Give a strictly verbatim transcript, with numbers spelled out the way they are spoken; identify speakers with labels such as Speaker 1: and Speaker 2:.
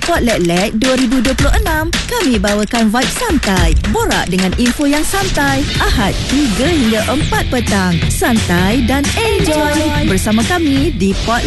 Speaker 1: Spotlight Lek dua ribu dua puluh enam. Kami bawakan vibe santai, borak dengan info yang santai. Ahad tiga hingga empat petang. Santai dan enjoy bersama kami di Spotlight